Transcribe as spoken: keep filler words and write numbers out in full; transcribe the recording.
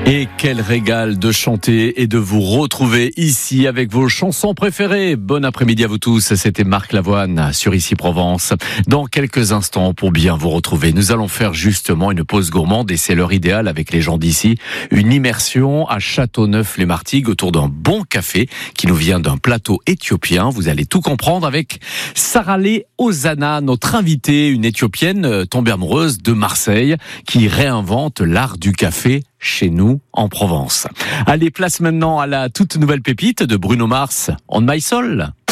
Et quel régal de chanter et de vous retrouver ici avec vos chansons préférées. Bon après-midi à vous tous, c'était Marc Lavoine sur Ici Provence. Dans quelques instants, pour bien vous retrouver, nous allons faire justement une pause gourmande et c'est l'heure idéale avec les gens d'ici. Une immersion à Châteauneuf-les-Martigues autour d'un bon café qui nous vient d'un plateau éthiopien. Vous allez tout comprendre avec Sarale Ozana, notre invitée, une éthiopienne tombée amoureuse de Marseille qui réinvente l'art du café chez nous en Provence. Allez, place maintenant à la toute nouvelle pépite de Bruno Mars, On My Soul.